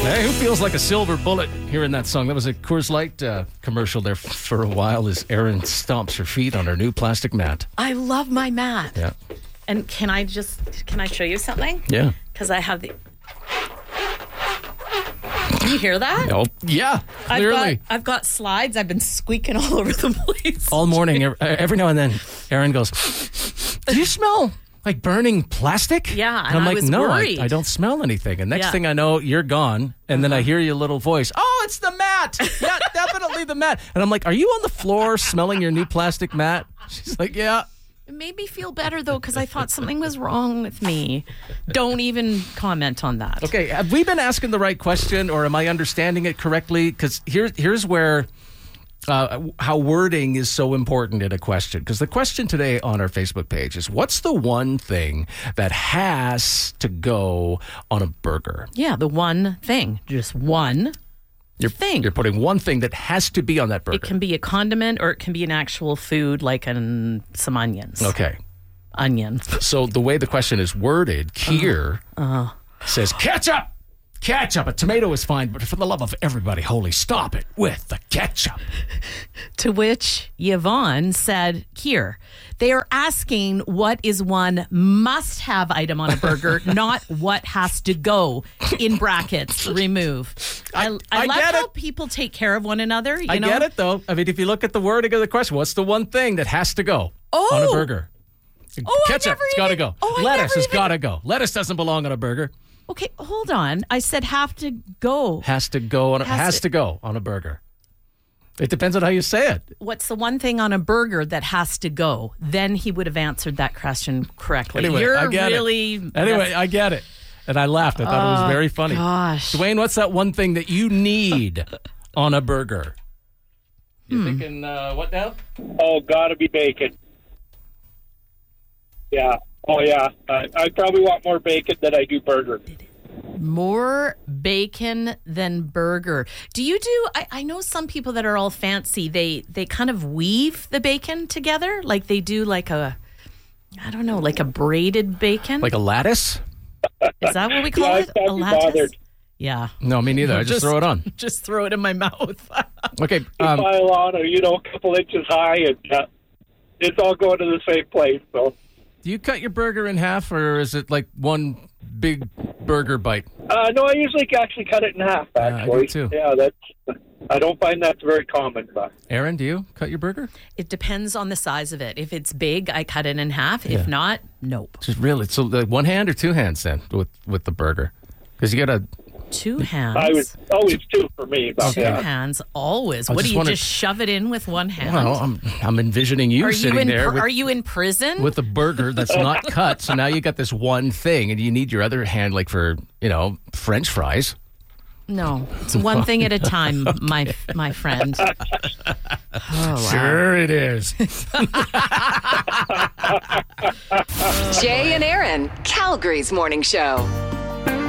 Hey, who feels like a silver bullet hearing that song? That was a Coors Light commercial there for a while as Erin stomps her feet on her new plastic mat. I love my mat. Yeah. And can I show you something? Yeah. Because I have the... Do you hear that? Oh, yeah, clearly. I've got slides. I've been squeaking all over the place. All morning, every now and then, Erin goes, do you smell like burning plastic? Yeah, and I'm I like, was no, worried. I don't smell anything. And next thing I know, you're gone. And then I hear your little voice, oh, it's the mat. Yeah, definitely the mat. And I'm like, are you on the floor smelling your new plastic mat? She's like, yeah. It made me feel better, though, because I thought something was wrong with me. Don't even comment on that. Okay, have we been asking the right question, or am I understanding it correctly? Because here's where how wording is so important in a question. Because the question today on our Facebook page is, what's the one thing that has to go on a burger? Yeah, the one thing. Just one thing. You're putting one thing that has to be on that burger. It can be a condiment or it can be an actual food like some onions. Okay. Onions. So the way the question is worded, Keir says, ketchup! Ketchup. A tomato is fine, but for the love of everybody, holy, stop it with the ketchup. To which Yvonne said, Keir, they are asking what is one must-have item on a burger, not what has to go, in brackets, remove. I love how people take care of one another. You know? Get it, though. I mean, if you look at the wording of the question, what's the one thing that has to go on a burger? Ketchup, it's got to go. Lettuce has got to go. Lettuce doesn't belong on a burger. Okay, hold on. I said have to go. Has to go on a burger. It depends on how you say it. What's the one thing on a burger that has to go? Then he would have answered that question correctly. Anyway, I get it. Anyway, I get it. And I laughed. I thought it was very funny. Gosh. Dwayne, what's that one thing that you need on a burger? You thinking what now? Oh, gotta be bacon. Yeah. Oh, yeah. I probably want more bacon than I do burger. More bacon than burger. Do you do... I know some people that are all fancy. They kind of weave the bacon together. Like they do like a... I don't know, like a braided bacon. Like a lattice? Is that what we call it? A lattice? Bothered. Yeah. No, me neither. I just throw it on. Just throw it in my mouth. Okay. You pile on, a couple inches high, and it's all going to the same place, so... Do you cut your burger in half, or is it like one big burger bite? No, I usually actually cut it in half, actually. I do too. Yeah, I don't find that's very common. But. Erin, do you cut your burger? It depends on the size of it. If it's big, I cut it in half. Yeah. If not, nope. Just really? So one hand or two hands then with the burger? Because you got to... Two hands. I was always two for me. Two hands, always. What do you just shove it in with one hand? Well, I'm envisioning you sitting there. Are you in prison? With a burger that's not cut. So now you got this one thing, and you need your other hand like for, French fries. No, it's one thing at a time, my friend. Oh, wow. Sure it is. Jay and Erin, Calgary's morning show.